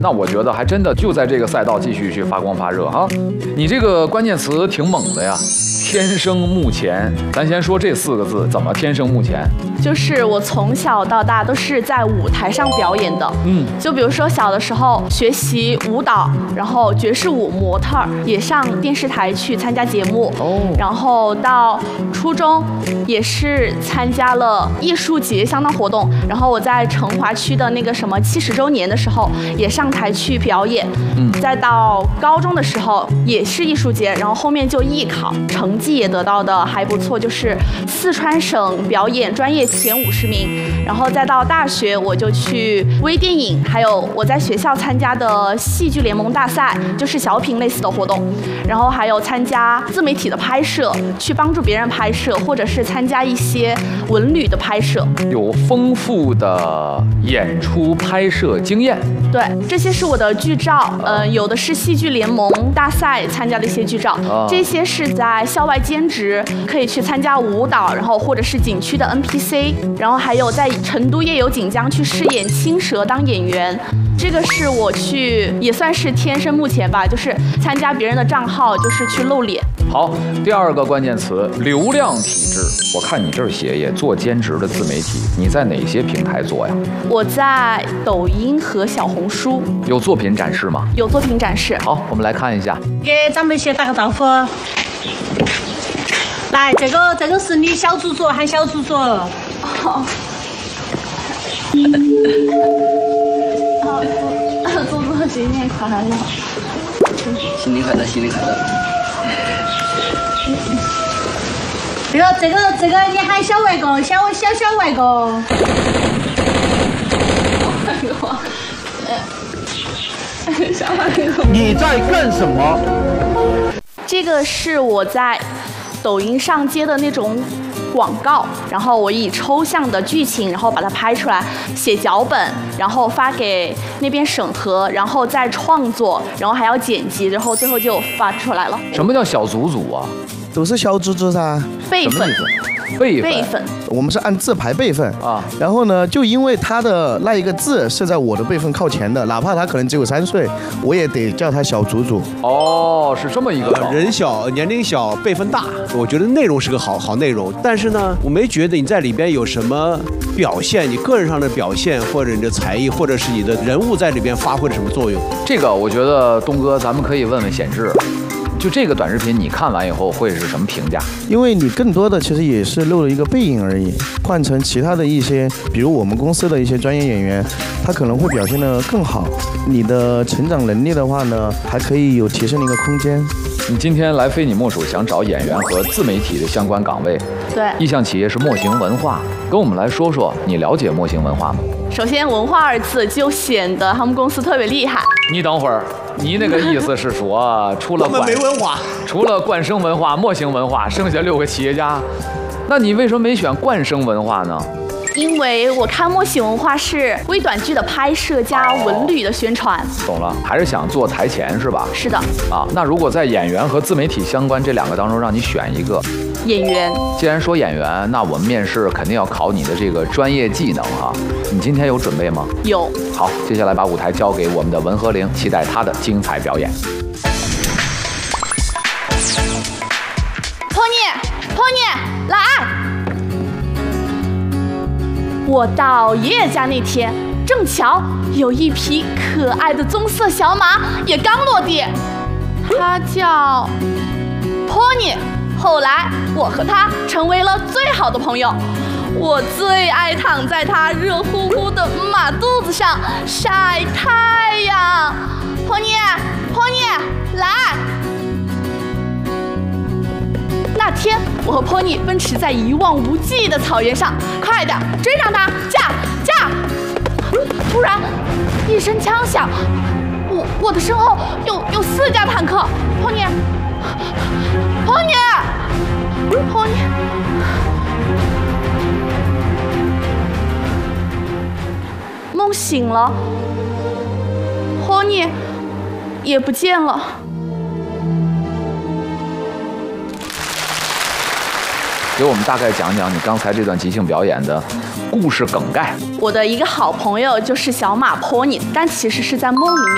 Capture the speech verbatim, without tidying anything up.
那我觉得还真的就在这个赛道继续去发光发热哈。你这个关键词挺猛的呀，天生目前。咱先说这四个字，怎么天生目前？ 就是我从小到大都是在舞台上表演的，嗯，就比如说小的时候学习舞蹈，然后爵士舞模特儿，也上电视台去参加节目，哦，然后到初中也是参加了艺术节相当活动，然后我在成华区的那个什么七十周年的时候也上台去表演，嗯，再到高中的时候也是艺术节，然后后面就艺考，成绩也得到的还不错，就是四川省表演专业前五十名，然后再到大学我就去微电影，还有我在学校参加的戏剧联盟大赛，就是小品类似的活动，然后还有参加自媒体的拍摄，去帮助别人拍摄，或者是参加一些文旅的拍摄， 有丰富的演出拍摄经验。 对，这些是我的剧照，呃，有的是戏剧联盟大赛参加的一些剧照，啊、这些是在校外兼职，可以去参加舞蹈，然后或者是景区的 N P C， 然后还有在成都夜游锦江去饰演青蛇当演员。这个是我去也算是天生目前吧，就是参加别人的账号，就是去露脸。 好，第二个关键词流量体质。我看你这儿写也做兼职的自媒体，你在哪些平台做呀？ 我在抖音和小红书。 有作品展示吗？ 有作品展示。 好，我们来看一下。 给长辈先打个招呼。来，这个这个是你小祖祖，喊小祖祖。好。 好，祖祖新年快乐！ 新年快乐，新年快乐！ 这个这个这个，你喊小外公，小小小外公。 哎呦，呃，小外公。 你在干什么？ 这个是我在抖音上接的那种广告，然后我以抽象的剧情，然后把它拍出来，写脚本，然后发给那边审核，然后再创作，然后还要剪辑，然后最后就发出来了。 什么叫小祖祖啊？ 都是小祖祖噻。 辈分。 辈辈分， 我们是按字排辈分啊。 然后呢，就因为他的那一个字是在我的辈分靠前的，哪怕他可能只有三岁，我也得叫他小祖祖。 哦，是这么一个、 呃、人小年龄小辈分大，我觉得内容是个好好内容，但是呢，我没觉得你在里边有什么表现，你个人上的表现，或者你的才艺，或者是你的人物在里边发挥了什么作用。 这个我觉得东哥，咱们可以问问显志。就这个短视频，你看完以后会是什么评价？ 因为你更多的其实也是露了一个背影而已，换成其他的一些，比如我们公司的一些专业演员，他可能会表现得更好。你的成长能力的话呢，还可以有提升的一个空间。 你今天来非你莫属，想找演员和自媒体的相关岗位。 对， 意向企业是墨行文化，跟我们来说说，你了解墨行文化吗？ 首先，文化二字就显得他们公司特别厉害。 你等会儿，你那个意思是说，除了我们没文化， 除了冠生文化、墨行文化，剩下六个企业家，那你为什么没选冠生文化呢？ 因为我看墨行文化是微短剧的拍摄加文旅的宣传。 懂了，还是想做台前是吧？ 是的。 啊，那如果在演员和自媒体相关这两个当中让你选一个， 演员。 既然说演员，那我们面试肯定要考你的这个专业技能哈。你今天有准备吗？ 有。 好，接下来把舞台交给我们的文和玲，期待她的精彩表演。 托尼，托尼，来！我到爷爷家那天，正巧有一匹可爱的棕色小马也刚落地，它叫托尼。后来我和它成为了最好的朋友，我最爱躺在它热乎乎的马肚子上晒太阳。托尼，托尼，来！那天，我和 Pony 奔驰在一望无际的草原上，快点追上它，驾驾！突然，一声枪响，我我的身后有有四架坦克。Pony，Pony，Pony，梦醒了 ，Pony 也不见了。 给我们大概讲讲你刚才这段即兴表演的故事梗概。 我的一个好朋友就是小马 Pony， 但其实是在梦里面。